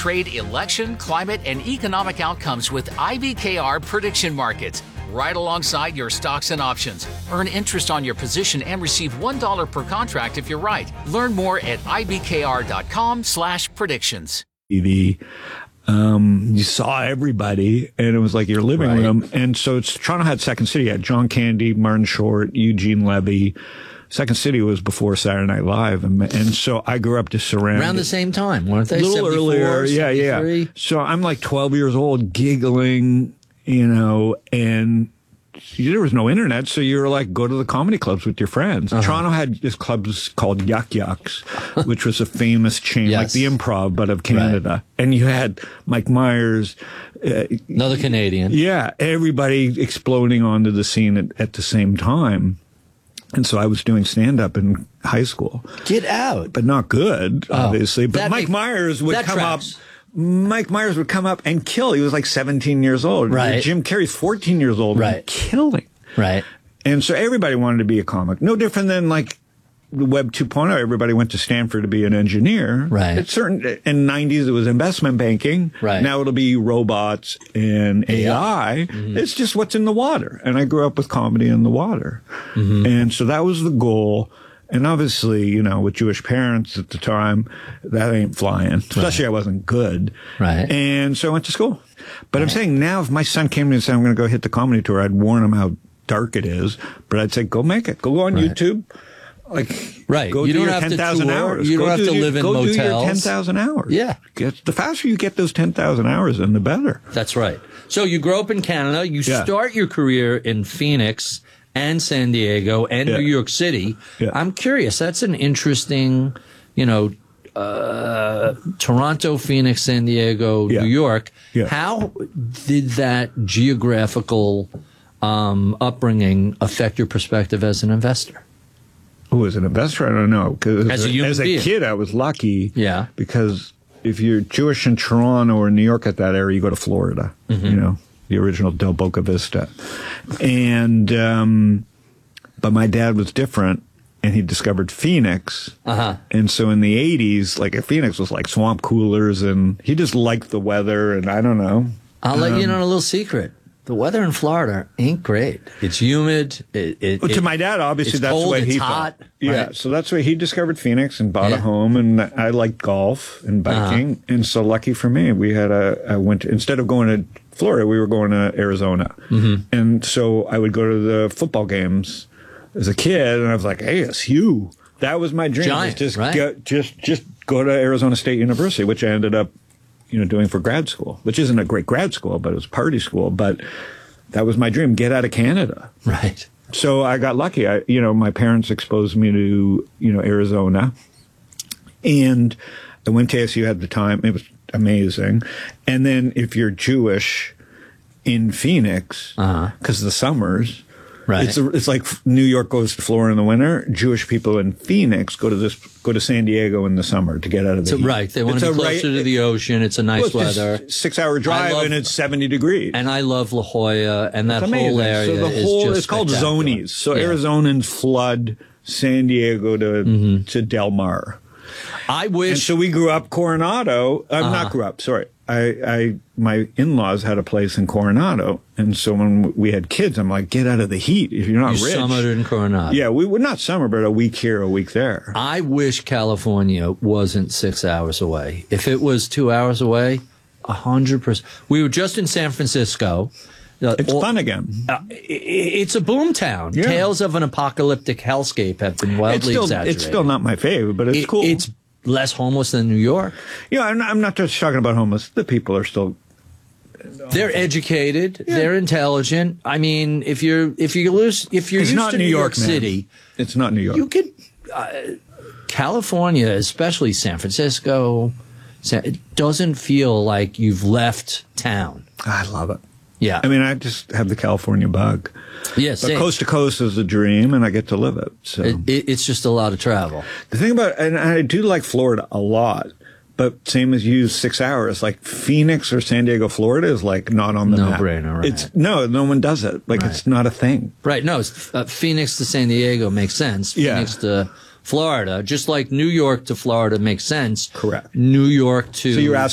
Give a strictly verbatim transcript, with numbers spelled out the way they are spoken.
trade election, climate, and economic outcomes with I B K R prediction markets. Right alongside your stocks and options. Earn interest on your position and receive one dollar per contract if you're right. Learn more at ibkr.com slash predictions. The, um, you saw everybody, and it was like your living Right. room. And so it's, Toronto had Second City. You had John Candy, Martin Short, Eugene Levy. Second City was before Saturday Night Live. And, and so I grew up just surrounded. Around the same time, weren't they? A little earlier. Yeah, yeah. seventy-three? So I'm like twelve years old, giggling, you know, and there was no internet, so you were like, go to the comedy clubs with your friends. Uh-huh. Toronto had this clubs called Yuck Yucks, which was a famous chain, Yes. like the Improv, but of Canada. And you had Mike Myers. Uh, Another Canadian. yeah, everybody exploding onto the scene at, at the same time. And so I was doing stand-up in high school. Get out. But not good, Oh, obviously. But that Mike make- Myers would that come tracks. up. Mike Myers would come up and kill. He was like seventeen years old. Right. Jim Carrey's fourteen years old. Right. And killing. Right. And so everybody wanted to be a comic. No different than like the Web two point oh. Everybody went to Stanford to be an engineer. Right. It's certain, in the nineties, it was investment banking. Right. Now it'll be robots and A I. Mm-hmm. It's just what's in the water. And I grew up with comedy in the water. Mm-hmm. And so that was the goal. And obviously, you know, with Jewish parents at the time, that ain't flying. Especially I wasn't good. Right. And so I went to school. But I'm saying now, if my son came to me and said, I'm going to go hit the comedy tour, I'd warn him how dark it is. But I'd say, go make it. Go on Right. YouTube. Like, Right. go You do don't your have to ten thousand tour. hours. You don't Go have do to your- live in go do your motels. ten thousand hours. Yeah. Get, the faster you get those ten thousand hours in, the better. That's right. So you grow up in Canada. You Yeah. start your career in Phoenix and San Diego and Yeah. New York City. Yeah. I'm curious. That's an interesting, you know, uh, Toronto, Phoenix, San Diego, Yeah. New York. Yeah. How did that geographical um, upbringing affect your perspective as an investor? Who as an investor? I don't know. 'Cause As a human as a being. kid, I was lucky. Yeah. Because if you're Jewish in Toronto or New York at that era, you go to Florida. Mm-hmm. You know, the original Del Boca Vista. And, um, but my dad was different. And he discovered Phoenix. Uh-huh. And so in the eighties, like Phoenix was like swamp coolers, and he just liked the weather, and I don't know. I'll let Um, you know a little secret. The weather in Florida ain't great. It's humid. It, it, Well, it- to my dad, obviously, it's that's cold, the way it's he hot, thought. Yeah, right? so that's why he discovered Phoenix and bought Yeah. a home, and I liked golf and biking, and so lucky for me, we had a. I went to, instead of going to Florida, we were going to Arizona, mm-hmm. and so I would go to the football games as a kid, and I was like, "Hey, it's you." That was my dream. Giant, was just right? go, just just go to Arizona State University, which I ended up, you know, doing for grad school, which isn't a great grad school, but it was party school, but. That was my dream, get out of Canada. right. So I got lucky. I, you know, my parents exposed me to, you know, Arizona. And I went to A S U at the time. It was amazing. And then if you're Jewish in Phoenix, because Uh-huh. the summers, Right. it's, a, it's like New York goes to Florida in the winter. Jewish people in Phoenix go to this, go to San Diego in the summer to get out of the So, heat. right. They want It's to a be closer right- to the ocean. It's a nice well, it's weather. just six hour drive love- and it's seventy degrees. And I love La Jolla and that It's amazing. whole area. So the is whole just it's called spectacular. zonies. So Yeah. Arizonans flood San Diego to Mm-hmm. to Del Mar. I And wish. so we grew up Coronado. I'm Uh-huh. not grew up. Sorry, I, I my in-laws had a place in Coronado, and so when we had kids, I'm like, get out of the heat if you're not you rich. summered in Coronado. Yeah, we would not summer, but a week here, a week there. I wish California wasn't six hours away. If it was two hours away, a hundred percent. We were just in San Francisco. Uh, It's all- fun again. Uh, i- i- it's a boom town. Yeah. Tales of an apocalyptic hellscape have been It's wildly still exaggerated. it's still not my favorite, but it's It- cool. It's less homeless than New York. yeah, I'm not, I'm not just talking about homeless. The people are still. They're educated. They're intelligent. I mean, if you're if you lose if you're It's used not to New New York, York man. City, It's not New York. you could uh, California, especially San Francisco, San, it doesn't feel like you've left town. I love it. Yeah, I mean, I just have the California bug. yes, But coast to coast is a dream, and I get to live it. So it, it, it's just a lot of travel. the thing about, and I do like Florida a lot, but same as you, six hours. Like Phoenix or San Diego, Florida is like not on the No map. brainer, right. It's no, no one does it. Like it's not a thing. Right? No, it's, uh, Phoenix to San Diego makes sense. Yeah. Phoenix to Florida, just like New York to Florida makes sense. Correct. New York to So you're